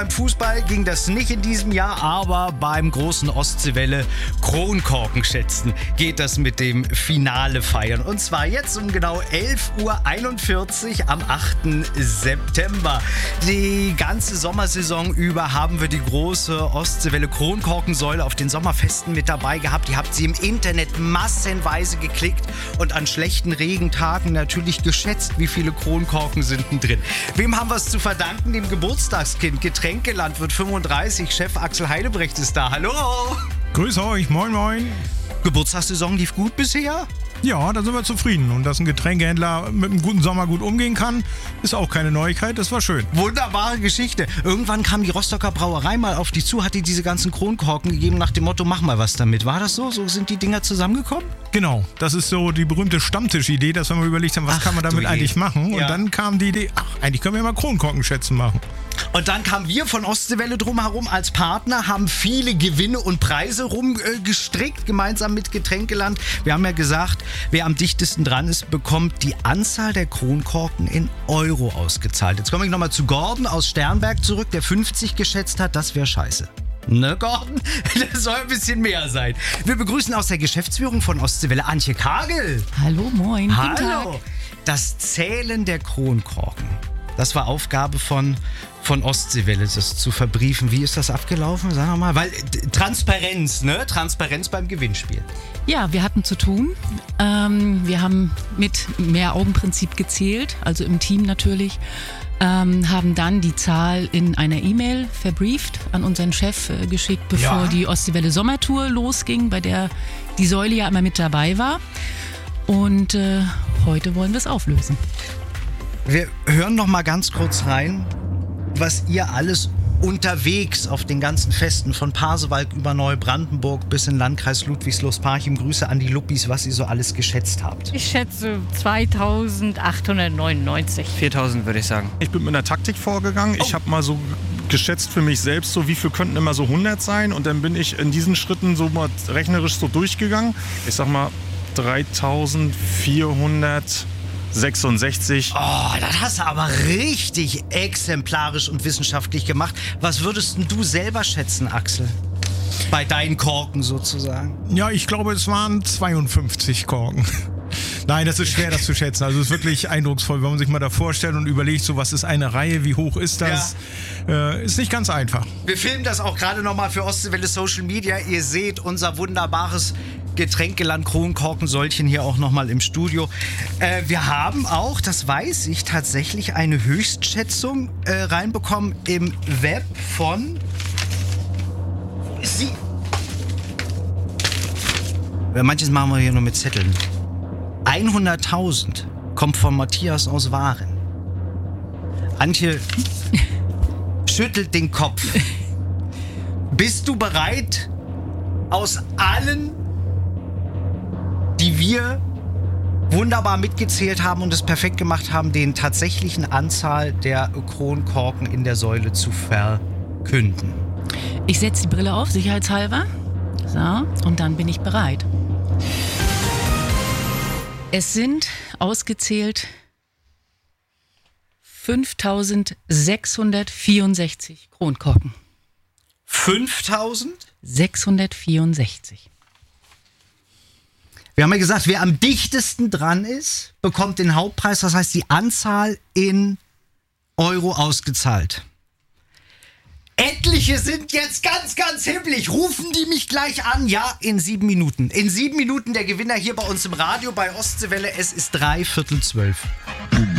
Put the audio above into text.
beim Fußball ging das nicht in diesem Jahr, aber beim großen Ostseewelle Kronkorken schätzen geht das mit dem Finale feiern. Und zwar jetzt um genau 11.41 Uhr am 8. September. Die ganze Sommersaison über haben wir die große Ostseewelle Kronkorkensäule auf den Sommerfesten mit dabei gehabt. Ihr habt sie im Internet massenweise geklickt und an schlechten Regentagen natürlich geschätzt, wie viele Kronkorken sind denn drin. Wem haben wir es zu verdanken? Dem Geburtstagskind. Getränkeland wird 35. Chef Axel Heidebrecht ist da. Hallo! Grüß euch, moin moin. Geburtstagssaison lief gut bisher? Ja, da sind wir zufrieden. Und dass ein Getränkehändler mit einem guten Sommer gut umgehen kann, ist auch keine Neuigkeit. Das war schön. Wunderbare Geschichte. Irgendwann kam die Rostocker Brauerei mal auf dich zu, hat dir diese ganzen Kronkorken gegeben nach dem Motto, mach mal was damit. War das so? So sind die Dinger zusammengekommen? Genau, das ist so die berühmte Stammtischidee, dass wir mal überlegt haben, was kann man damit eigentlich machen. Und dann kam die Idee, eigentlich können wir mal Kronkorkenschätzen machen. Und dann kamen wir von Ostseewelle drumherum als Partner, haben viele Gewinne und Preise rumgestrickt, gemeinsam mit Getränkeland. Wir haben ja gesagt, wer am dichtesten dran ist, bekommt die Anzahl der Kronkorken in Euro ausgezahlt. Jetzt komme ich nochmal zu Gordon aus Sternberg zurück, der 50 geschätzt hat. Das wäre scheiße. Ne, Gordon? Das soll ein bisschen mehr sein. Wir begrüßen aus der Geschäftsführung von Ostseewelle Antje Kagel. Hallo, moin. Hallo. Guten Tag. Das Zählen der Kronkorken. Das war Aufgabe von Ostseewelle, das zu verbriefen. Wie ist das abgelaufen? Sagen wir mal. Weil Transparenz, ne? Transparenz beim Gewinnspiel. Ja, wir hatten zu tun. Wir haben mit Mehr-Augen-Prinzip gezählt, also im Team natürlich. Haben dann die Zahl in einer E-Mail verbrieft, an unseren Chef geschickt, bevor die Ostseewelle Sommertour losging, bei der die Säule ja immer mit dabei war. Und heute wollen wir es auflösen. Wir hören noch mal ganz kurz rein, was ihr alles unterwegs auf den ganzen Festen von Pasewalk über Neubrandenburg bis in Landkreis Ludwigslust-Parchim, Grüße an die Luppis, was ihr so alles geschätzt habt. Ich schätze 2.899. 4.000 würde ich sagen. Ich bin mit einer Taktik vorgegangen. Ich habe mal so geschätzt für mich selbst, so wie viel könnten immer so 100 sein. Und dann bin ich in diesen Schritten so mal rechnerisch so durchgegangen. Ich sag mal 3.466. Oh, das hast du aber richtig exemplarisch und wissenschaftlich gemacht. Was würdest denn du selber schätzen, Axel? Bei deinen Korken sozusagen. Ja, ich glaube, es waren 52 Korken. Nein, das ist schwer, das zu schätzen. Also es ist wirklich eindrucksvoll, wenn man sich mal da vorstellt und überlegt, so was ist eine Reihe, wie hoch ist das? Ist nicht ganz einfach. Wir filmen das auch gerade nochmal für Ostseewelle Social Media. Ihr seht unser wunderbares Getränkeland Kronkorkensäulchen hier auch nochmal im Studio. Wir haben auch, das weiß ich, tatsächlich eine Höchstschätzung reinbekommen im Web von... Wo ist sie? Manches machen wir hier nur mit Zetteln. 100.000 kommt von Matthias aus Waren. Antje schüttelt den Kopf. Bist du bereit, aus allen, die wir wunderbar mitgezählt haben und es perfekt gemacht haben, den tatsächlichen Anzahl der Kronkorken in der Säule zu verkünden? Ich setze die Brille auf, sicherheitshalber. So, und dann bin ich bereit. Es sind ausgezählt 5.664 Kronkorken. 5.000? 664. Wir haben ja gesagt, wer am dichtesten dran ist, bekommt den Hauptpreis. Das heißt, die Anzahl in Euro ausgezahlt. Etliche sind jetzt ganz, ganz hibbelig. Rufen die mich gleich an? Ja, in 7 Minuten. In 7 Minuten der Gewinner hier bei uns im Radio bei Ostseewelle. Es ist 11:45.